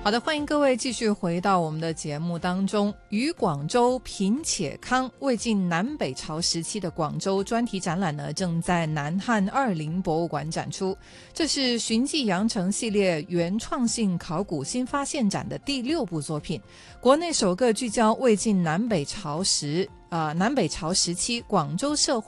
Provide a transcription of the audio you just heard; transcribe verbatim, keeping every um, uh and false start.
好的，欢迎各位继续回到我们的节目当中。于广州平且康魏晋南北朝时期的广州专题展览呢，正在南汉二陵博物馆展出。这是寻迹羊城系列原创性考古新发现展的第六部作品，国内首个聚焦魏晋南北朝时呃南北朝时期广州社会